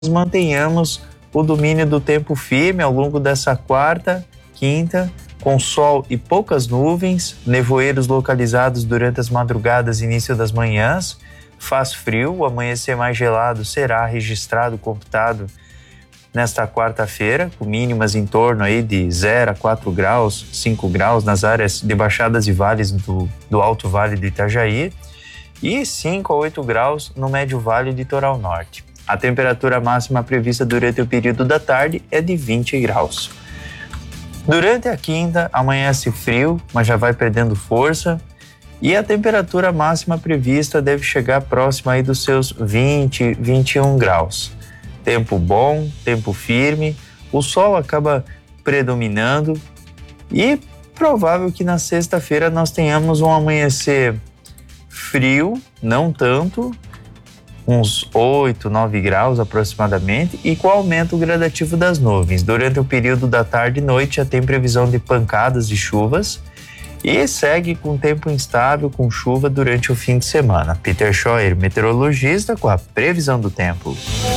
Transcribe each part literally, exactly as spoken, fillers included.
mantenhamos o domínio do tempo firme ao longo dessa quarta, quinta, com sol e poucas nuvens, nevoeiros localizados durante as madrugadas e início das manhãs. Faz frio, o amanhecer mais gelado será registrado, computado nesta quarta-feira, com mínimas em torno aí de zero a quatro graus, cinco graus nas áreas de baixadas e vales do, do Alto Vale do Itajaí e cinco a oito graus no Médio Vale e Litoral Norte. A temperatura máxima prevista durante o período da tarde é de vinte graus. Durante a quinta, amanhece frio, mas já vai perdendo força e a temperatura máxima prevista deve chegar próxima aí dos seus vinte, vinte e um graus. Tempo bom, tempo firme, o sol acaba predominando e provável que na sexta-feira nós tenhamos um amanhecer frio, não tanto, uns oito, nove graus aproximadamente, e com aumento gradativo das nuvens. Durante o período da tarde e noite já tem previsão de pancadas de chuvas e segue com tempo instável com chuva durante o fim de semana. Peter Scheuer, meteorologista, com a previsão do tempo.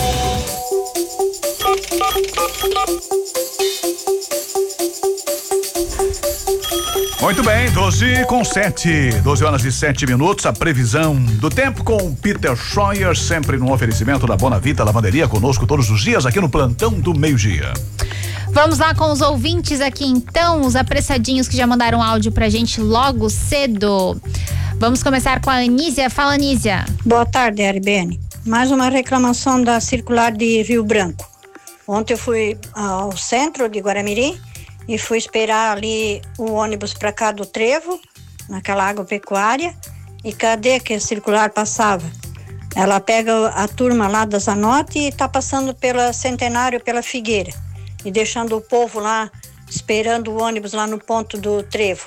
Muito bem, doze com sete, doze horas e sete minutos, a previsão do tempo com Peter Scheuer, sempre no oferecimento da Bonavita Lavanderia, conosco todos os dias aqui no Plantão do Meio-Dia. Vamos lá com os ouvintes aqui então, os apressadinhos que já mandaram áudio pra gente logo cedo. Vamos começar com a Anísia. Fala, Anísia. Boa tarde, R B N. Mais uma reclamação da circular de Rio Branco. Ontem eu fui ao centro de Guaramirim e fui esperar ali o ônibus para cá do Trevo, naquela agropecuária, e cadê que a circular passava? Ela pega a turma lá da Zanotti e está passando pela Centenário, pela Figueira, e deixando o povo lá, esperando o ônibus lá no ponto do Trevo.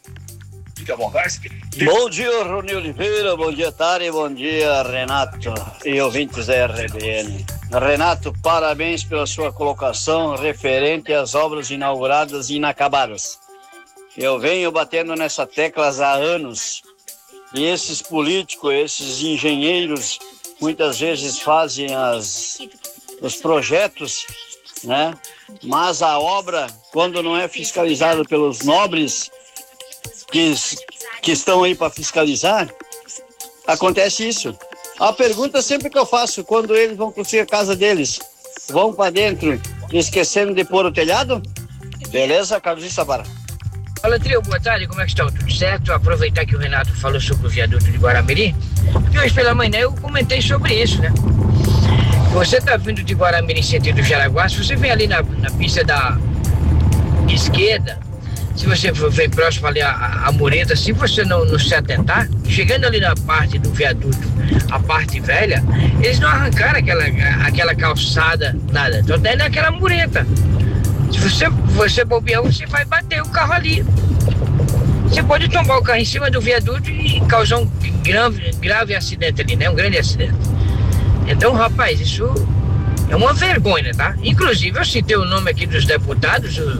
Fica bom, vai. Bom dia, Rony Oliveira, bom dia, Tari, bom dia, Renato e ouvintes da R B N. Renato, parabéns pela sua colocação referente às obras inauguradas e inacabadas. Eu venho batendo nessa tecla há anos e esses políticos, esses engenheiros, muitas vezes fazem as, os projetos, né? Mas a obra, quando não é fiscalizada pelos nobres que, que estão aí para fiscalizar, acontece isso. A pergunta sempre que eu faço, quando eles vão construir a casa deles, vão para dentro esquecendo de pôr o telhado? Beleza, Carlos Sabara? Fala, trio, boa tarde, como é que está? Tudo certo? Aproveitar que o Renato falou sobre o viaduto de Guaramirim, e hoje pela manhã eu comentei sobre isso, né? Você tá vindo de Guaramirim sentido Jaraguá, se você vem ali na, na pista da esquerda, se você vem próximo ali a, a, a mureta, se você não, não se atentar, chegando ali na parte do viaduto, a parte velha, eles não arrancaram aquela, aquela calçada, nada, então daí naquela mureta. Se você, você bobear, você vai bater o carro ali. Você pode tombar o carro em cima do viaduto e causar um grave, grave acidente ali, né? Um grande acidente. Então, rapaz, isso é uma vergonha, tá? Inclusive, eu citei o nome aqui dos deputados, o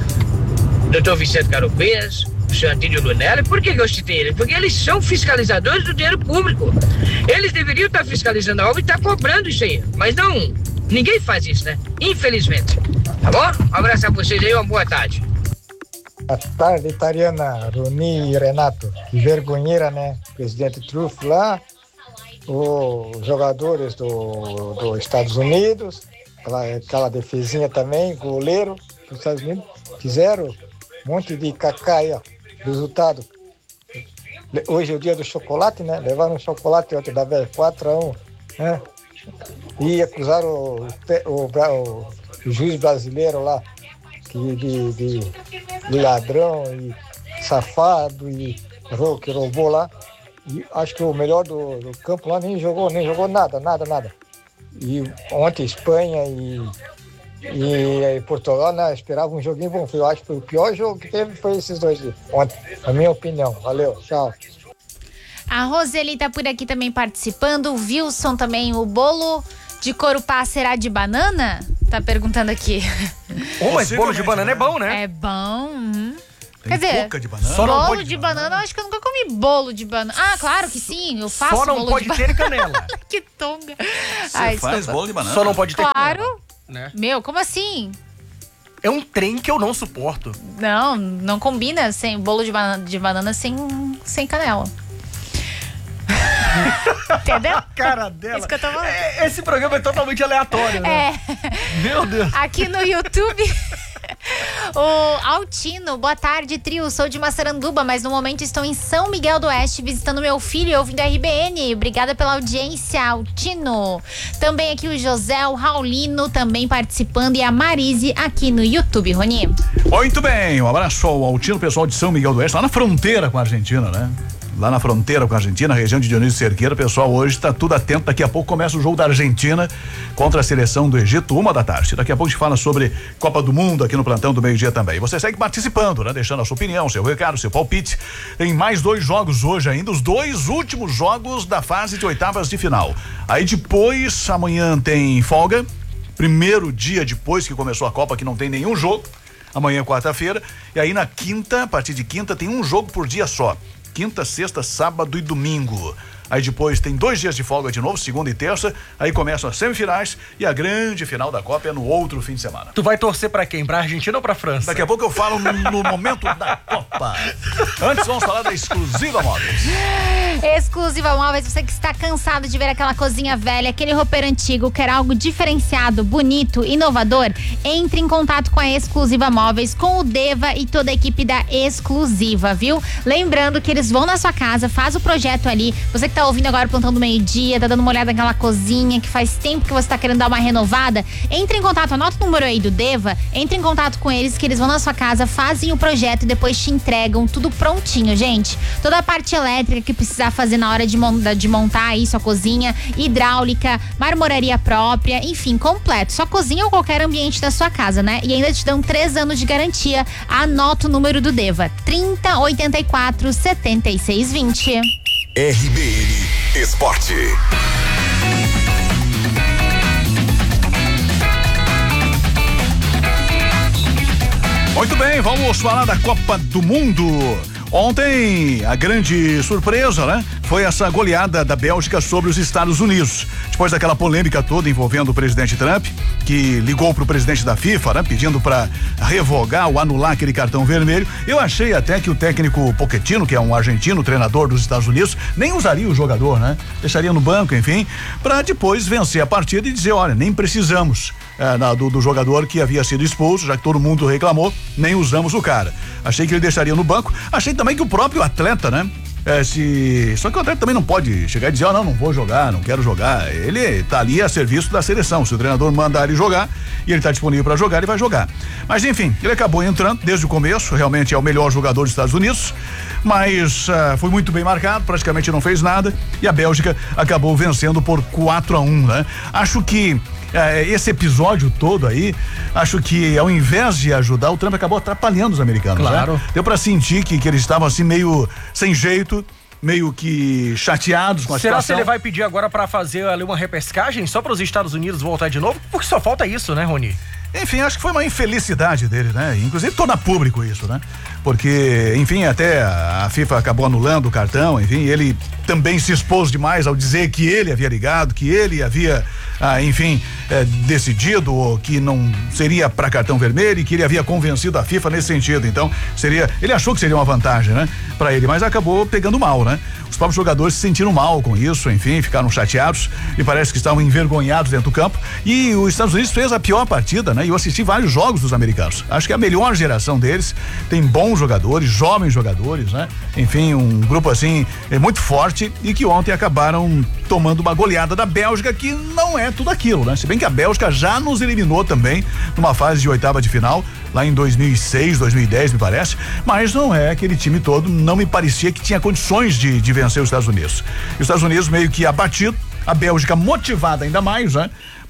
doutor Vicente Caropeiras, o senhor Antídio Lunelli. Por que, que eu citei eles? Porque eles são fiscalizadores do dinheiro público. Eles deveriam estar fiscalizando a obra e estar cobrando isso aí. Mas não, ninguém faz isso, né? Infelizmente. Tá bom? Um abraço a vocês aí, uma boa tarde. Boa tarde, Itariana, Roni e Renato. Que vergonheira, né? Presidente Trump lá, os jogadores do, dos Estados Unidos, aquela, aquela defesinha também, goleiro dos Estados Unidos, fizeram um monte de cacá aí, ó. Resultado. Hoje é o dia do chocolate, né? Levaram um chocolate ontem da velha, quatro a um, né? E acusaram o, o, o, o juiz brasileiro lá que, de, de, de ladrão e safado e que roubou lá. E acho que o melhor do, do campo lá nem jogou, nem jogou nada, nada, nada. E ontem Espanha e E, e Portugal, né, esperava um joguinho bom. Eu acho que foi o pior jogo que teve, foi esses dois ontem, na minha opinião. Valeu, tchau. A Roseli tá por aqui também participando. O Wilson também, o bolo de Corupá será de banana? Tá perguntando aqui. Oh, mas bolo de banana é bom, né? É bom. Uhum. Quer dizer, cuca de banana. Só bolo pode de banana. banana, eu acho que eu nunca comi bolo de banana. Ah, claro que sim, eu faço Só não bolo pode de ter canela. Que tonga. Você Ai, faz desculpa. bolo de banana? Só não pode ter claro. canela. Né? Meu, como assim? É um trem que eu não suporto. Não, não combina sem bolo de banana, de banana sem, sem canela. Entendeu? Cara dela. Isso que eu tô falando. É, esse programa é totalmente aleatório, né? É. Meu Deus. Aqui no YouTube, o Altino, boa tarde, trio. Sou de Massaranduba, mas no momento estou em São Miguel do Oeste visitando meu filho e ouvindo a R B N. Obrigada pela audiência, Altino. Também aqui o José, o Raulino também participando e a Marise aqui no YouTube, Rony. Muito bem, um abraço ao Altino, pessoal de São Miguel do Oeste, lá na fronteira com a Argentina, né? Lá na fronteira com a Argentina, região de Dionísio Cerqueira, pessoal, hoje está tudo atento. Daqui a pouco começa o jogo da Argentina contra a seleção do Egito, uma da tarde. Daqui a pouco a gente fala sobre Copa do Mundo aqui no plantão do meio-dia também. Você segue participando, né? Deixando a sua opinião, seu recado, seu palpite. Tem mais dois jogos hoje ainda, os dois últimos jogos da fase de oitavas de final. Aí depois, amanhã tem folga. Primeiro dia depois que começou a Copa, que não tem nenhum jogo. Amanhã é quarta-feira. E aí na quinta, a partir de quinta, tem um jogo por dia só. Quinta, sexta, sábado e domingo. Aí depois tem dois dias de folga de novo, segunda e terça. Aí começam as semifinais e a grande final da Copa é no outro fim de semana. Tu vai torcer pra quem? Pra Argentina ou pra França? Daqui a pouco eu falo no, no momento da Copa. Antes vamos falar da Exclusiva Móveis. Exclusiva Móveis, você que está cansado de ver aquela cozinha velha, aquele roupeiro antigo, quer algo diferenciado, bonito, inovador, entre em contato com a Exclusiva Móveis, com o Deva e toda a equipe da Exclusiva, viu? Lembrando que eles vão na sua casa, faz o projeto ali, você que tá ouvindo agora o Plantão do Meio-Dia, tá dando uma olhada naquela cozinha que faz tempo que você tá querendo dar uma renovada, entre em contato, anota o número aí do Deva, entre em contato com eles que eles vão na sua casa, fazem o projeto e depois te entregam tudo prontinho, gente. Toda a parte elétrica que precisar fazer na hora de, mon de montar aí sua cozinha, hidráulica, marmoraria própria, enfim, completo. Sua cozinha ou qualquer ambiente da sua casa, né? E ainda te dão três anos de garantia. Anota o número do Deva, trinta, oitenta e quatro, setenta e seis, vinte. R B N Esporte. Muito bem, vamos falar da Copa do Mundo. Ontem, a grande surpresa, né? Foi essa goleada da Bélgica sobre os Estados Unidos. Depois daquela polêmica toda envolvendo o presidente Trump, que ligou pro presidente da FIFA, né? Pedindo para revogar ou anular aquele cartão vermelho. Eu achei até que o técnico Pochettino, que é um argentino, treinador dos Estados Unidos, nem usaria o jogador, né? Deixaria no banco, enfim, para depois vencer a partida e dizer, olha, nem precisamos é, na, do, do jogador que havia sido expulso, já que todo mundo reclamou, nem usamos o cara. Achei que ele deixaria no banco. Achei também que o próprio atleta, né? É, se... Só que o atleta também não pode chegar e dizer, ó, oh, não, não vou jogar, não quero jogar. Ele tá ali a serviço da seleção. Se o treinador mandar ele jogar e ele tá disponível para jogar, ele vai jogar. Mas enfim, ele acabou entrando desde o começo, realmente é o melhor jogador dos Estados Unidos, mas uh, foi muito bem marcado, praticamente não fez nada e a Bélgica acabou vencendo por quatro a um, né? Acho que É, esse episódio todo aí, acho que ao invés de ajudar, o Trump acabou atrapalhando os americanos. Claro. Né? Deu pra sentir que, que eles estavam assim meio sem jeito, meio que chateados com a Será situação. Será se ele vai pedir agora pra fazer ali uma repescagem só para os Estados Unidos voltar de novo? Porque só falta isso, né, Rony? Enfim, acho que foi uma infelicidade dele, né? Inclusive torna público isso, né? Porque, enfim, até a FIFA acabou anulando o cartão, enfim, ele também se expôs demais ao dizer que ele havia ligado, que ele havia, ah, enfim, eh, decidido que não seria para cartão vermelho e que ele havia convencido a FIFA nesse sentido. Então, seria, ele achou que seria uma vantagem, né? Para ele, mas acabou pegando mal, né? Os próprios jogadores se sentiram mal com isso, enfim, ficaram chateados e parece que estavam envergonhados dentro do campo. E os Estados Unidos fez a pior partida, né? E eu assisti vários jogos dos americanos. Acho que a melhor geração deles tem bons jogadores, jovens jogadores, né? Enfim, um grupo assim é muito forte e que ontem acabaram tomando uma goleada da Bélgica, que não é tudo aquilo, né? Se bem que a Bélgica já nos eliminou também numa fase de oitava de final, lá em dois mil e seis, dois mil e dez, me parece, mas não é aquele time todo, não me parecia que tinha condições de, de vencer os Estados Unidos. E os Estados Unidos meio que abatido, a Bélgica motivada ainda mais, né?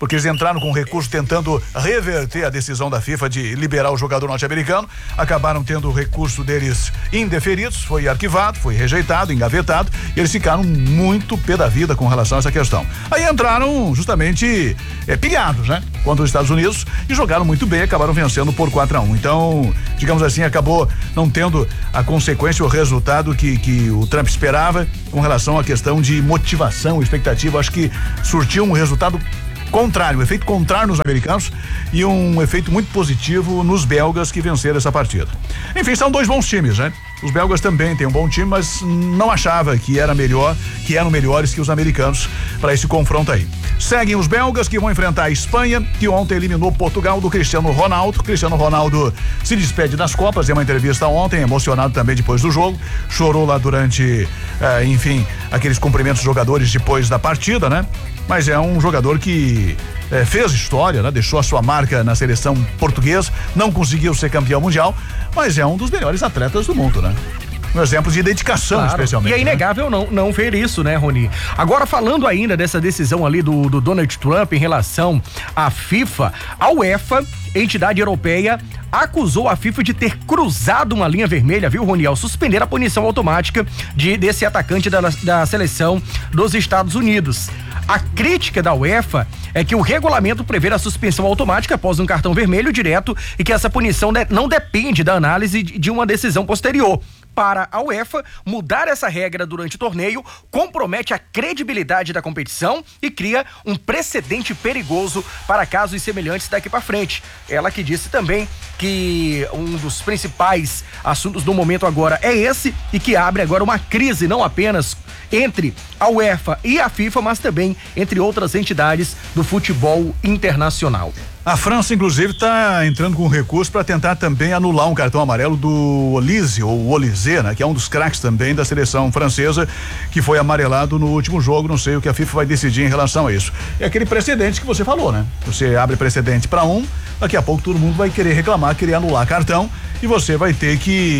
porque eles entraram com recurso tentando reverter a decisão da FIFA de liberar o jogador norte-americano, acabaram tendo o recurso deles indeferidos, foi arquivado, foi rejeitado, engavetado, e eles ficaram muito pé da vida com relação a essa questão. Aí entraram justamente é, pilhados, né? Contra os Estados Unidos e jogaram muito bem, acabaram vencendo por quatro a um. Então, digamos assim, acabou não tendo a consequência, o resultado que, que o Trump esperava com relação à questão de motivação, expectativa. Acho que surtiu um resultado contrário, um efeito contrário nos americanos e um efeito muito positivo nos belgas que venceram essa partida. Enfim, são dois bons times, né? Os belgas também têm um bom time, mas não achava que era melhor, que eram melhores que os americanos para esse confronto aí. Seguem os belgas que vão enfrentar a Espanha, que ontem eliminou Portugal do Cristiano Ronaldo. Cristiano Ronaldo se despede das Copas, deu uma entrevista ontem, emocionado também depois do jogo, chorou lá durante, eh, enfim, aqueles cumprimentos dos jogadores depois da partida, né? Mas é um jogador que eh, fez história, né? Deixou a sua marca na seleção portuguesa, não conseguiu ser campeão mundial, mas é um dos melhores atletas do mundo, né? Um exemplo de dedicação, claro, especialmente. E é inegável, né? não, não ver isso, né, Rony? Agora, falando ainda dessa decisão ali do, do Donald Trump em relação à FIFA, a UEFA, entidade europeia, acusou a FIFA de ter cruzado uma linha vermelha, viu, Rony, ao suspender a punição automática de, desse atacante da, da seleção dos Estados Unidos. A crítica da UEFA é que o regulamento prevê a suspensão automática após um cartão vermelho direto e que essa punição de, não depende da análise de, de uma decisão posterior. Para a UEFA, mudar essa regra durante o torneio compromete a credibilidade da competição e cria um precedente perigoso para casos semelhantes daqui para frente. Ela que disse também que um dos principais assuntos do momento agora é esse e que abre agora uma crise não apenas entre a UEFA e a FIFA, mas também entre outras entidades do futebol internacional. A França, inclusive, está entrando com recurso para tentar também anular um cartão amarelo do Olise, ou Olise, né? Que é um dos craques também da seleção francesa, que foi amarelado no último jogo. Não sei o que a FIFA vai decidir em relação a isso. É aquele precedente que você falou, né? Você abre precedente para um, daqui a pouco todo mundo vai querer reclamar, querer anular cartão, e você vai ter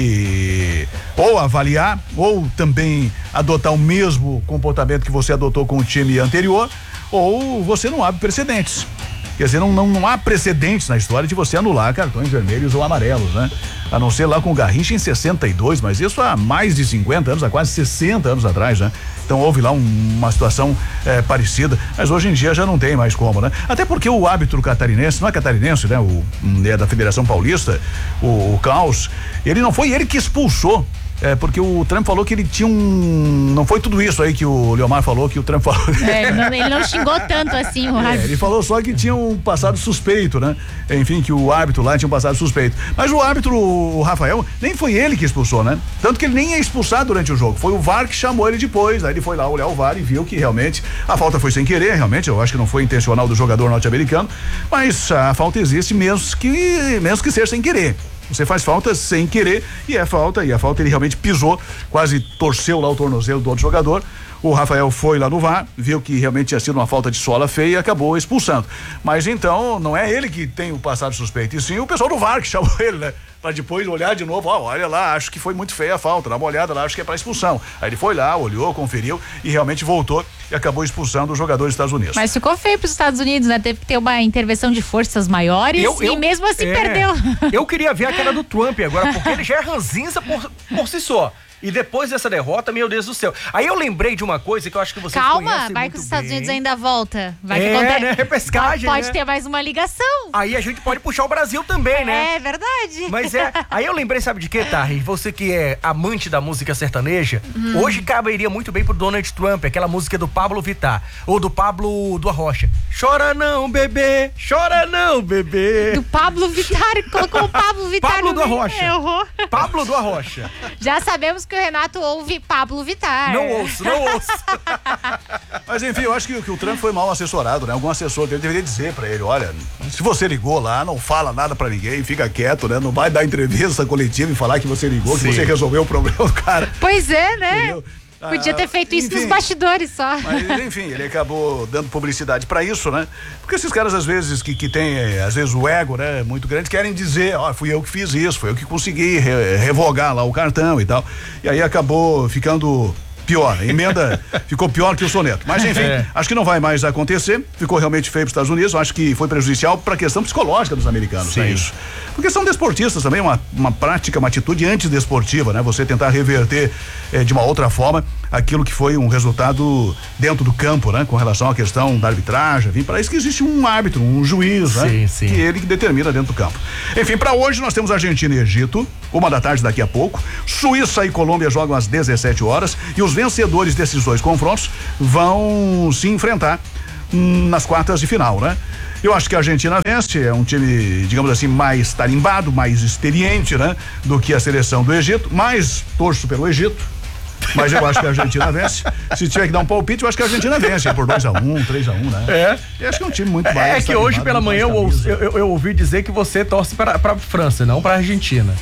que ou avaliar, ou também adotar o mesmo comportamento que você adotou com o time anterior, ou você não abre precedentes. Quer dizer, não, não, não há precedentes na história de você anular cartões vermelhos ou amarelos, né? A não ser lá com o Garrincha em sessenta e dois, mas isso há mais de cinquenta anos, há quase sessenta anos atrás, né? Então houve lá um, uma situação é, parecida, mas hoje em dia já não tem mais como, né? Até porque o árbitro catarinense, não é catarinense, né? O, é da Federação Paulista, o, o Klaus, ele não foi ele que expulsou. É, porque o Trump falou que ele tinha um... Não foi tudo isso aí que o Leomar falou, que o Trump falou. É, ele, não, ele não xingou tanto assim o árbitro. É, ele falou só que tinha um passado suspeito, né? Enfim, que o árbitro lá tinha um passado suspeito. Mas o árbitro, o Rafael, nem foi ele que expulsou, né? Tanto que ele nem ia expulsar durante o jogo. Foi o V A R que chamou ele depois. Aí ele foi lá olhar o V A R e viu que realmente a falta foi sem querer, realmente. Eu acho que não foi intencional do jogador norte-americano. Mas a falta existe mesmo que, mesmo que seja sem querer. Você faz falta sem querer e é falta, e a falta ele realmente pisou, quase torceu lá o tornozelo do outro jogador. O Rafael foi lá no V A R, viu que realmente tinha sido uma falta de sola feia e acabou expulsando. Mas então não é ele que tem o passado suspeito, e sim o pessoal do V A R que chamou ele, né? Pra depois olhar de novo, ó, olha lá, acho que foi muito feia a falta, dá uma olhada lá, acho que é pra expulsão. Aí ele foi lá, olhou, conferiu e realmente voltou e acabou expulsando o jogador dos Estados Unidos. Mas ficou feio pros Estados Unidos, né? Teve que ter uma intervenção de forças maiores eu, eu, e mesmo assim é, perdeu. Eu queria ver a cara do Trump agora, porque ele já é ranzinza por, por si só. E depois dessa derrota, meu Deus do céu. Aí eu lembrei de uma coisa que eu acho que você conhecem muito bem. Calma, vai que os Estados Unidos ainda volta. Vai é, que acontece. né? Repescagem, Pode né? ter mais uma ligação. Aí a gente pode puxar o Brasil também, né? É verdade. Mas é, aí eu lembrei, sabe de quê, Tarry? Você que é amante da música sertaneja, hum. hoje caberia muito bem pro Donald Trump, aquela música do Pablo Vittar, ou do Pablo do Arrocha. Chora não, bebê, chora não, bebê. Do Pablo Vittar, colocou o Pablo Vittar. Pablo do Arrocha. Errou. Pablo do Arrocha. Já sabemos que o Renato ouve Pablo Vittar. Não ouço, não ouço. Mas enfim, eu acho que, que o Trump foi mal assessorado, né? Algum assessor dele deveria dizer pra ele, olha, se você ligou lá, não fala nada pra ninguém, fica quieto, né? Não vai dar entrevista coletiva e falar que você ligou, Sim. que você resolveu o problema do cara. Pois é, né? Entendeu? Podia ter feito isso enfim, nos bastidores só. Mas, enfim, ele acabou dando publicidade pra isso, né? Porque esses caras, às vezes, que, que tem, às vezes, o ego, né? Muito grande, querem dizer, ó, fui eu que fiz isso, foi eu que consegui re revogar lá o cartão e tal. E aí acabou ficando pior, a emenda ficou pior que o soneto. Mas enfim, é. acho que não vai mais acontecer. Ficou realmente feio para os Estados Unidos. Eu acho que foi prejudicial para a questão psicológica dos americanos, é isso. Porque são desportistas também, uma, uma prática, uma atitude antidesportiva, né? Você tentar reverter eh, de uma outra forma aquilo que foi um resultado dentro do campo, né? Com relação à questão da arbitragem, enfim, para isso que existe um árbitro, um juiz, sim, né? Sim. Que ele que determina dentro do campo. Enfim, para hoje nós temos Argentina e Egito, uma da tarde daqui a pouco. Suíça e Colômbia jogam às dezessete horas e os vencedores desses dois confrontos vão se enfrentar hum, nas quartas de final, né? Eu acho que a Argentina vence, é um time, digamos assim, mais tarimbado, mais experiente, né? Do que a seleção do Egito, mas torço pelo Egito. Mas eu acho que a Argentina vence. Se tiver que dar um palpite, eu acho que a Argentina vence. É por dois a um, três a um, né? É. Eu acho que é um time muito mais. É que hoje pela manhã eu, eu, eu, eu ouvi dizer que você torce para a França, não para a Argentina.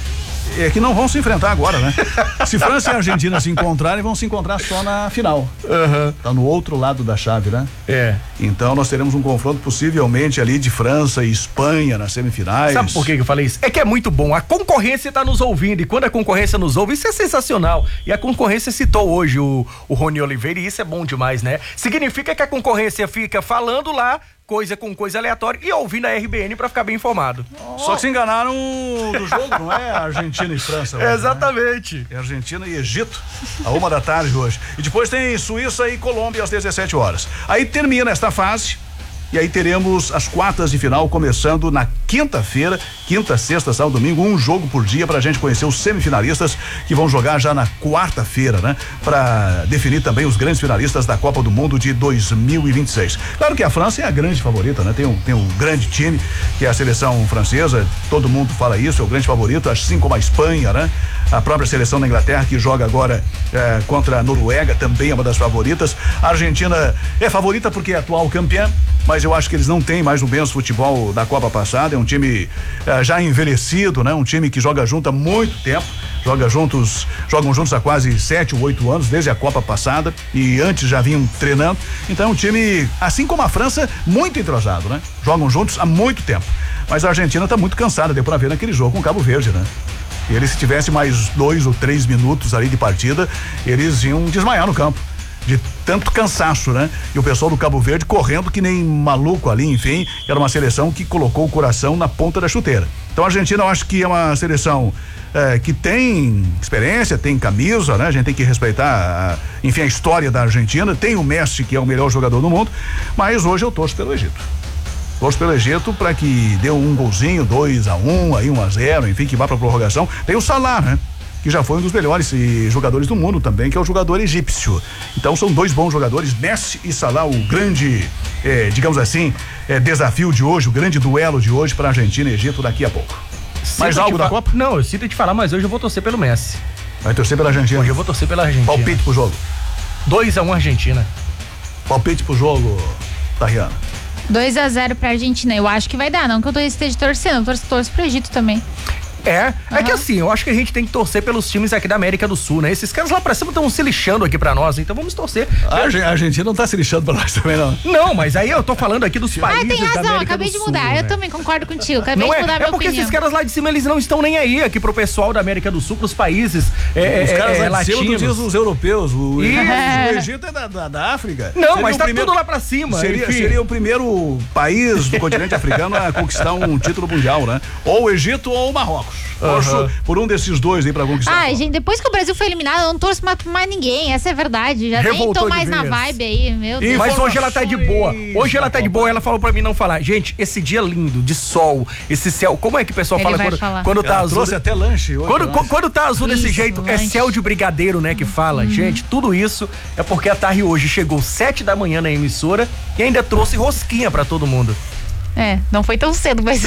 É que não vão se enfrentar agora, né? Se França e Argentina se encontrarem, vão se encontrar só na final. Uhum. Tá no outro lado da chave, né? É. Então nós teremos um confronto possivelmente ali de França e Espanha nas semifinais. Sabe por que eu falei isso? É que é muito bom. A concorrência tá nos ouvindo e quando a concorrência nos ouve, isso é sensacional. E a concorrência citou hoje o, o Rony Oliveira e isso é bom demais, né? Significa que a concorrência fica falando lá coisa com coisa aleatória e ouvindo a R B N pra ficar bem informado. Oh. Só que se enganaram do jogo, não é Argentina e França hoje, exatamente. Né? É Argentina e Egito, a uma da tarde hoje. E depois tem Suíça e Colômbia às dezessete horas. Aí termina esta fase e aí teremos as quartas de final começando na quinta-feira, quinta, sexta, sábado, domingo, um jogo por dia pra gente conhecer os semifinalistas que vão jogar já na quarta-feira, né? Pra definir também os grandes finalistas da Copa do Mundo de dois mil e vinte e seis. Claro que a França é a grande favorita, né? Tem um, tem um grande time que é a seleção francesa, todo mundo fala isso, é o grande favorito, assim como a Espanha, né? A própria seleção da Inglaterra que joga agora eh, contra a Noruega também é uma das favoritas. A Argentina é favorita porque é atual campeã, mas eu acho que eles não têm mais o mesmo futebol da Copa passada, é um time eh, já envelhecido, né? Um time que joga junto há muito tempo, joga juntos, jogam juntos há quase sete ou oito anos, desde a Copa passada e antes já vinham treinando, então é um time, assim como a França, muito entrosado, né? Jogam juntos há muito tempo, mas a Argentina tá muito cansada, deu pra ver naquele jogo com o Cabo Verde, né? E eles, se tivesse mais dois ou três minutos ali de partida, eles iam desmaiar no campo, de tanto cansaço, né? E o pessoal do Cabo Verde correndo que nem maluco ali, enfim, era uma seleção que colocou o coração na ponta da chuteira. Então a Argentina eu acho que é uma seleção é, que tem experiência, tem camisa, né? A gente tem que respeitar, a, enfim, a história da Argentina, tem o Messi que é o melhor jogador do mundo, mas hoje eu torço pelo Egito. Torço pelo Egito para que dê um golzinho, dois a um, aí um a zero, enfim, que vá pra prorrogação. Tem o Salah, né? Que já foi um dos melhores e, jogadores do mundo também, que é o jogador egípcio. Então são dois bons jogadores, Messi e Salah, o grande, eh, digamos assim, eh, desafio de hoje, o grande duelo de hoje para Argentina e Egito daqui a pouco. Sinto Mais algo da Copa? Não, eu sinto te falar, mas hoje eu vou torcer pelo Messi. Vai torcer pela Argentina? Hoje eu vou torcer pela Argentina. Palpite pro jogo? dois a um Argentina. Palpite pro jogo, Tariana? dois a zero pra Argentina. Eu acho que vai dar, não que eu esteja torcendo, eu torço, torço pro Egito também. É, uhum. é que assim, eu acho que a gente tem que torcer pelos times aqui da América do Sul, né? Esses caras lá pra cima estão se lixando aqui pra nós, então vamos torcer. A Argentina não tá se lixando pra nós também, não. Não, mas aí eu tô falando aqui dos países ah, tem razão, da América acabei do de Sul, mudar, né? eu também concordo contigo, acabei não de é, mudar é minha porque opinião. esses caras lá de cima, eles não estão nem aí aqui pro pessoal da América do Sul, pros países é, Os caras é, lá de cima latinos. os europeus, o, E... é. o Egito é da, da, da África. Não, seria mas tá primeiro, tudo lá pra cima. Seria, seria o primeiro país do continente africano a conquistar um título mundial, né? Ou o Egito ou o Marrocos. Torço uhum. por um desses dois aí pra conquistar. Ai, gente, depois que o Brasil foi eliminado, eu não torço mais pra mais ninguém, essa é a verdade. Já Revoltou nem tô mais na vibe aí, meu Deus. Mas hoje ela tá de boa. Hoje ela tá de boa, ela falou pra mim não falar. Gente, esse dia lindo, de sol, esse céu, como é que o pessoal Ele fala vai quando, falar. quando tá ela azul? Trouxe até lanche hoje. Quando, quando, quando tá azul desse Isso, jeito, lanche. é céu de brigadeiro, né, que fala. Hum. Gente, tudo isso é porque a Tarri hoje chegou sete da manhã na emissora e ainda trouxe rosquinha pra todo mundo. É, não foi tão cedo, mas.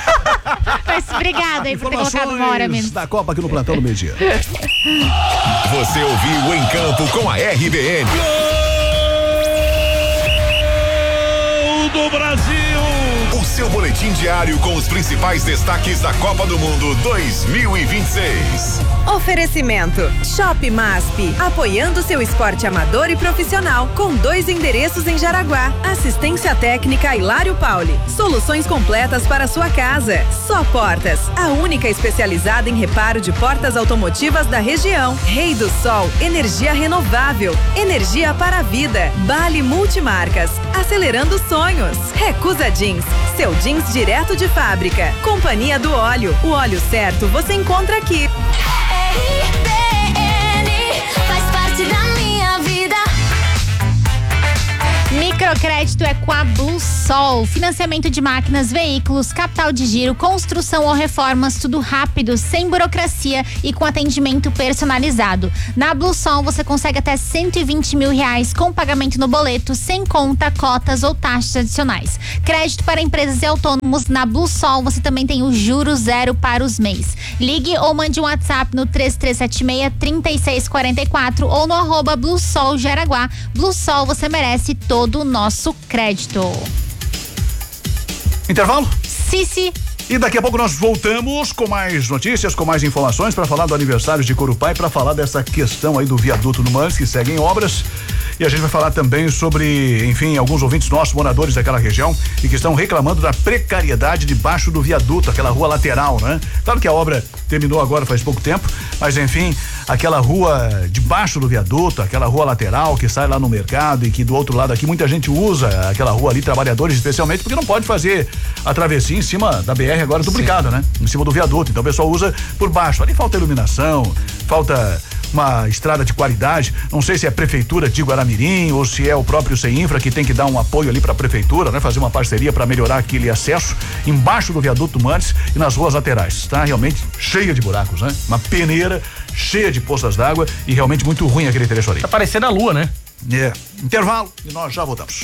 Mas obrigada aí por ter colocado uma hora menos. Da Copa aqui no Plantão do Meio-Dia. Você ouviu Em Campo com a R B N. Gol do Brasil! O seu boletim boletim diário com os principais destaques da Copa do Mundo dois mil e vinte e seis. Oferecimento Shop Masp, apoiando seu esporte amador e profissional, com dois endereços em Jaraguá. Assistência técnica Hilário Pauli. Soluções completas para sua casa. Só Portas, a única especializada em reparo de portas automotivas da região. Rei do Sol, energia renovável, energia para a vida. Bali Multimarcas, acelerando sonhos. Recusa Jeans, seu jeans direto de fábrica. Companhia do Óleo, o óleo certo você encontra aqui. R B N faz parte da minha vida. Microcrédito é com a Bluesol. Financiamento de máquinas, veículos, capital de giro, construção ou reformas, tudo rápido, sem burocracia e com atendimento personalizado. Na Bluesol você consegue até cento e vinte mil reais com pagamento no boleto, sem conta, cotas ou taxas adicionais. Crédito para empresas e autônomos. Na Bluesol você também tem o juro zero para os M E Is. Ligue ou mande um WhatsApp no três três sete seis, três seis quatro quatro ou no arroba Bluesol Jaraguá. Bluesol, você merece todo do nosso crédito. Intervalo? Sim, sim. E daqui a pouco nós voltamos com mais notícias, com mais informações para falar do aniversário de Corupá e para falar dessa questão aí do viaduto no Mannes, que segue em obras. E a gente vai falar também sobre, enfim, alguns ouvintes nossos, moradores daquela região, e que estão reclamando da precariedade debaixo do viaduto, aquela rua lateral, né? Claro que a obra terminou agora faz pouco tempo, mas enfim, aquela rua debaixo do viaduto, aquela rua lateral que sai lá no mercado e que do outro lado aqui muita gente usa aquela rua ali, trabalhadores especialmente, porque não pode fazer a travessia em cima da B R agora duplicada, né? Em cima do viaduto, então o pessoal usa por baixo, ali falta iluminação, falta uma estrada de qualidade, não sei se é a prefeitura de Guaramirim ou se é o próprio CEINFRA que tem que dar um apoio ali para a prefeitura, né? Fazer uma parceria para melhorar aquele acesso embaixo do viaduto Mannes e nas ruas laterais, está realmente cheia de buracos, né? Uma peneira cheia de poças d'água e realmente muito ruim aquele trecho ali. Tá parecendo a lua, né? É, intervalo e nós já voltamos.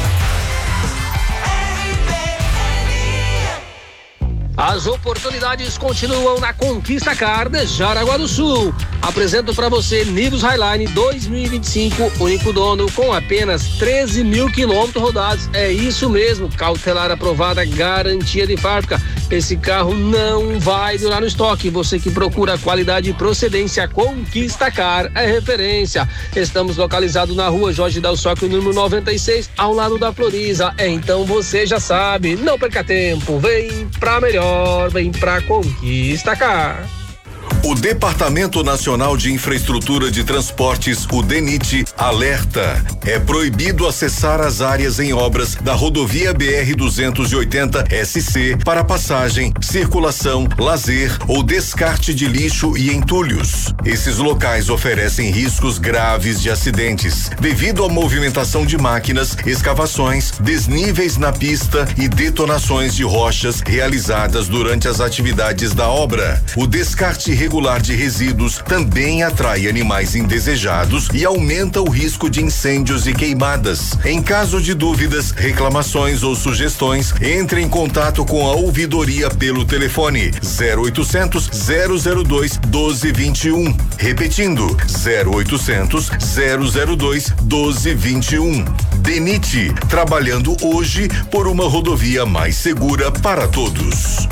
As oportunidades continuam na Conquista Car de Jaraguá do Sul. Apresento para você Nivus Highline dois mil e vinte e cinco, único dono com apenas treze mil quilômetros rodados. É isso mesmo, cautelar aprovada, garantia de fábrica. Esse carro não vai durar no estoque. Você que procura qualidade e procedência, Conquista Car é referência. Estamos localizados na rua Jorge Del Sócio, número noventa e seis, ao lado da Floriza. Então você já sabe, não perca tempo, vem pra melhor, vem pra Conquista Car. O Departamento Nacional de Infraestrutura de Transportes, o DENIT, alerta. É proibido acessar as áreas em obras da rodovia B R duzentos e oitenta S C para passagem, circulação, lazer ou descarte de lixo e entulhos. Esses locais oferecem riscos graves de acidentes, devido à movimentação de máquinas, escavações, desníveis na pista e detonações de rochas realizadas durante as atividades da obra. O descarte regular de resíduos também atrai animais indesejados e aumenta o risco de incêndios e queimadas. Em caso de dúvidas, reclamações ou sugestões, entre em contato com a ouvidoria pelo telefone zero oitocentos, zero zero dois, doze vinte e um. Repetindo, zero oitocentos, zero zero dois, doze vinte e um. DENIT, trabalhando hoje por uma rodovia mais segura para todos.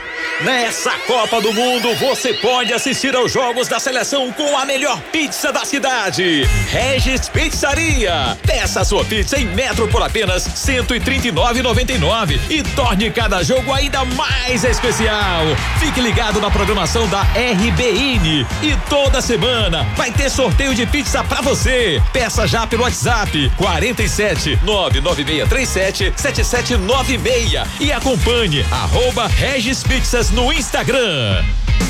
Nessa Copa do Mundo, você pode assistir aos jogos da seleção com a melhor pizza da cidade. Regis Pizzaria. Peça sua pizza em metro por apenas cento e trinta e nove reais e noventa e nove centavos e torne cada jogo ainda mais especial. Fique ligado na programação da R B N e toda semana vai ter sorteio de pizza pra você. Peça já pelo WhatsApp quarenta e sete, nove nove seis três sete, sete sete nove seis e acompanhe arroba Regis Pizzas no Instagram.